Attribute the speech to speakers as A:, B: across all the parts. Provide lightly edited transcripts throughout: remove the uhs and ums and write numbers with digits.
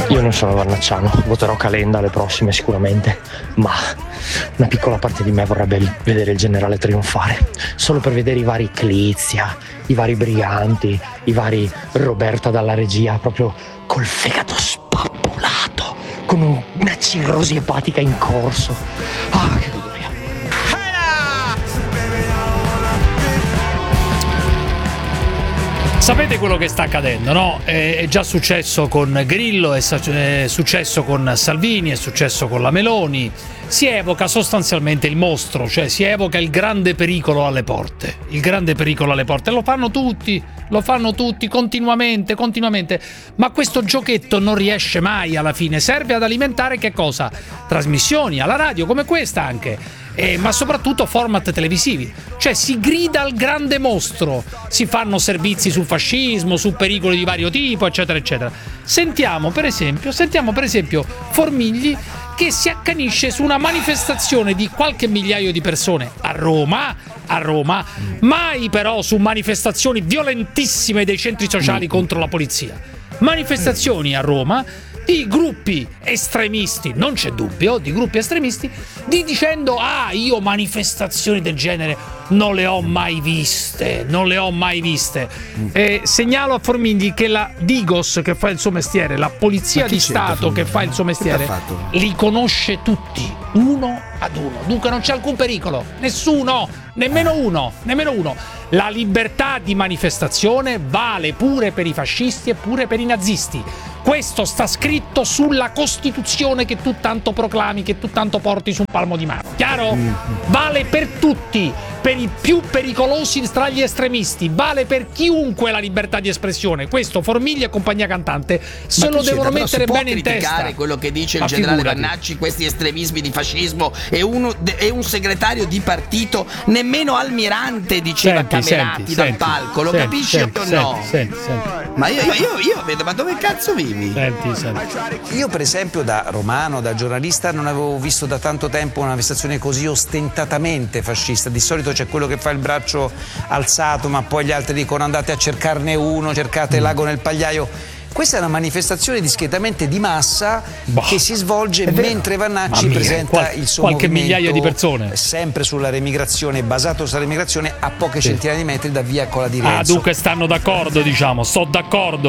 A: Io non sono vannacciano, voterò Calenda alle prossime sicuramente, ma una piccola parte di me vorrebbe vedere il generale trionfare, solo per vedere i vari Clizia, i vari Briganti, i vari Roberta dalla regia, proprio col fegato spappolato, con una cirrosi epatica in corso. Ah, che goduria.
B: Sapete quello che sta accadendo, no? È già successo con Grillo, è successo con Salvini, è successo con la Meloni. Si evoca sostanzialmente il mostro, cioè si evoca il grande pericolo alle porte. Il grande pericolo alle porte. Lo fanno tutti continuamente. Ma questo giochetto non riesce mai alla fine. Serve ad alimentare che cosa? Trasmissioni alla radio come questa anche. Ma soprattutto format televisivi, cioè si grida al grande mostro, si fanno servizi sul fascismo, su pericoli di vario tipo, eccetera eccetera. Sentiamo per esempio Formigli che si accanisce su una manifestazione di qualche migliaio di persone a Roma, mai però su manifestazioni violentissime dei centri sociali contro la polizia. Manifestazioni a Roma di gruppi estremisti, non c'è dubbio, di gruppi estremisti, dicendo io manifestazioni del genere non le ho mai viste. Segnalo a Formigli che la Digos, che fa il suo mestiere, la polizia di Stato che fa il suo mestiere, li conosce tutti, uno ad uno. Dunque non c'è alcun pericolo, nessuno, nemmeno uno. La libertà di manifestazione vale pure per i fascisti e pure per i nazisti. Questo sta scritto sulla Costituzione che tu tanto proclami, che tu tanto porti su un palmo di mano. Chiaro? Vale per tutti, per i più pericolosi tra gli estremisti, vale per chiunque la libertà di espressione. Questo Formigli e compagnia cantante se lo devono mettere bene in testa.
C: Ma criticare quello che dice il generale Vannacci, questi estremismi di fascismo, e un segretario di partito, nemmeno Almirante diceva Camerati dal palco, lo capisci o no?
B: Senti.
C: Ma io vedo, ma dove cazzo vivi?
B: Senti.
D: Io per esempio da romano, da giornalista, non avevo visto da tanto tempo una manifestazione così ostentatamente fascista. Di solito c'è quello che fa il braccio alzato, ma poi gli altri dicono andate a cercarne uno, cercate l'ago nel pagliaio. Questa è una manifestazione discretamente di massa che si svolge mentre Vannacci presenta il suo
B: qualche
D: movimento,
B: migliaia di persone,
D: sempre sulla remigrazione, basato sulla remigrazione, a poche centinaia di metri da via Cola di Renzo.
B: Dunque stanno d'accordo, diciamo. Sono d'accordo.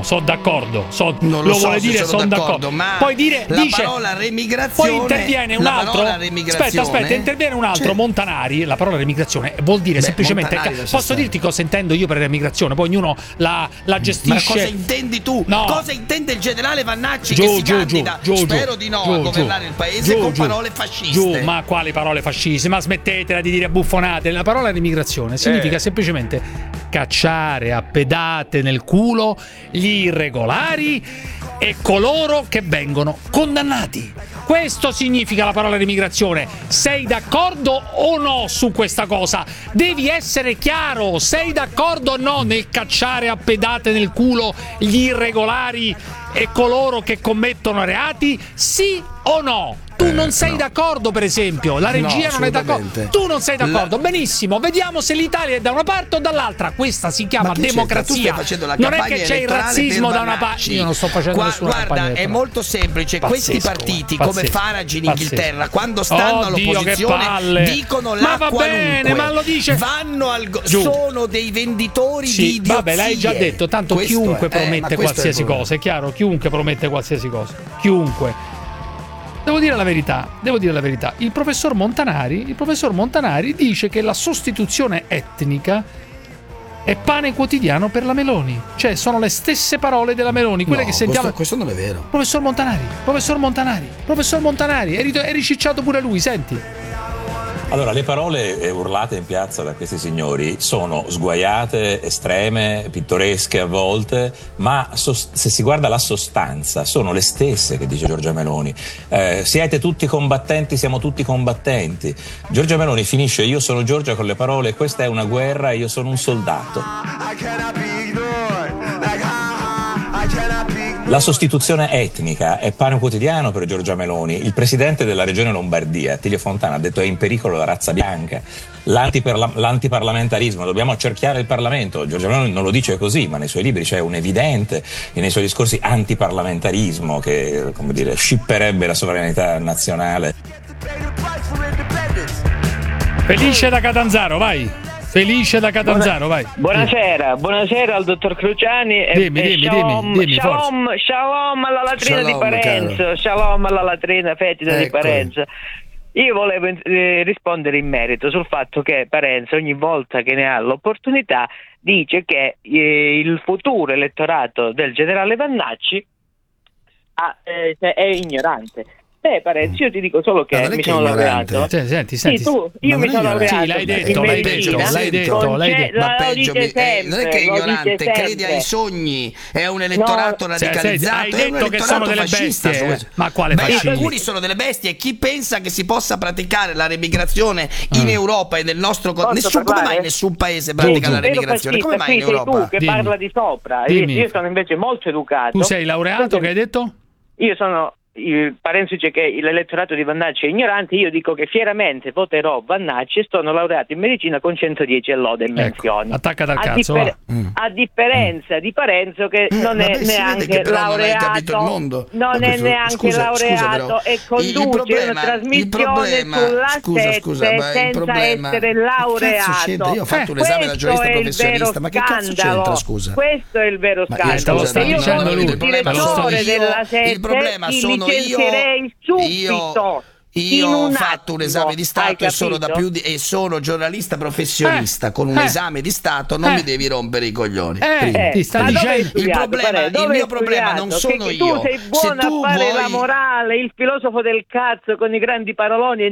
C: Non lo so
B: vuole dire sono d'accordo.
C: Ma
B: poi dice
C: parola remigrazione.
B: Poi interviene un altro. Aspetta, interviene un altro, Montanari. La parola remigrazione vuol dire semplicemente. Posso dirti cosa intendo io per remigrazione? Poi ognuno la gestisce.
C: Ma cosa intendi tu?
B: No.
C: Cosa intende il generale Vannacci che si candida? Spero di no a governare il paese con parole fasciste.
B: Ma quali parole fasciste? Ma smettetela di dire buffonate. La parola remigrazione significa semplicemente cacciare a pedate nel culo gli irregolari e coloro che vengono condannati. Questo significa la parola remigrazione. Sei d'accordo o no su questa cosa? Devi essere chiaro. Sei d'accordo o no nel cacciare a pedate nel culo gli irregolari e coloro che commettono reati? Sì o no? Tu non sei d'accordo, per esempio, la regia non è d'accordo. Tu non sei d'accordo, benissimo. Vediamo se l'Italia è da una parte o dall'altra. Questa si chiama democrazia. Non è che c'è il razzismo da una parte. Io non sto facendo nessuna campagna.
C: Guarda, è molto semplice. Questi partiti, come Farage in Inghilterra, quando stanno all'opposizione, dicono la qualunque.
B: Ma va bene, ma lo dice.
C: Vanno sono dei venditori di idiozie.
B: Vabbè, l'hai già detto. Tanto chiunque promette qualsiasi cosa, è chiaro? Chiunque promette qualsiasi cosa. Chiunque. Devo dire la verità. Il professor Montanari dice che la sostituzione etnica è pane quotidiano per la Meloni. Cioè, sono le stesse parole della Meloni, quelle che sentiamo.
C: Questo non è vero.
B: Professor Montanari, è ricicciato pure lui, senti.
E: Allora, le parole urlate in piazza da questi signori sono sguaiate, estreme, pittoresche a volte, ma se si guarda la sostanza sono le stesse che dice Giorgia Meloni. Siete tutti combattenti, siamo tutti combattenti. Giorgia Meloni finisce io sono Giorgia con le parole questa è una guerra e io sono un soldato. La sostituzione etnica è pane quotidiano per Giorgia Meloni. Il presidente della regione Lombardia, Attilio Fontana, ha detto è in pericolo la razza bianca. L'antiparlamentarismo, dobbiamo accerchiare il Parlamento. Giorgia Meloni non lo dice così, ma nei suoi libri c'è un evidente e nei suoi discorsi antiparlamentarismo che, come dire, scipperebbe la sovranità nazionale.
B: Felice da Catanzaro, vai. Felice da Catanzaro, vai.
F: Buonasera al dottor Cruciani.
B: Dimmi,
F: Shalom alla latrina di Parenzo. Shalom alla latrina fetida di Parenzo. Io volevo rispondere in merito sul fatto che Parenzo ogni volta che ne ha l'opportunità dice che il futuro elettorato del generale Vannacci è ignorante. Parenzo, io ti dico solo che mi sono laureato.
B: Senti.
F: Sì, io mi sono laureato.
B: Sì, l'hai detto.
C: Ma peggio, non è che è ignorante, crede ai sogni, è un elettorato radicalizzato.
B: Hai detto che sono delle bestie. Ma quale fascismo?
C: Alcuni sono delle bestie e chi pensa che si possa praticare la remigrazione in Europa e nel nostro continente? Come mai nessun paese pratica la remigrazione? Come mai in Europa?
F: Sei tu che parla di sopra. Io sono invece molto educato.
B: Tu sei laureato, che hai detto?
F: Io sono... Parenzo dice che l'elettorato di Vannacci è ignorante, io dico che fieramente voterò Vannacci e sono laureato in medicina con 110 e lode e menzioni.
B: Attacca dal cazzo,
F: a differenza di Parenzo che non è neanche laureato, laureato e conduce una trasmissione sulla 7 senza essere laureato.
C: Io ho fatto un esame da giornalista professionista, ma che cazzo c'entra, scusa?
F: Questo è il vero scandalo.
B: Io sono il
F: direttore della 7,
C: il problema sono io ho fatto un esame di Stato e sono giornalista professionista con un esame di Stato, non mi devi rompere i coglioni.
B: Ti sta dicendo
C: il mio problema non sono io.
F: Tu sei buono a fare la morale, il filosofo del cazzo con i grandi paroloni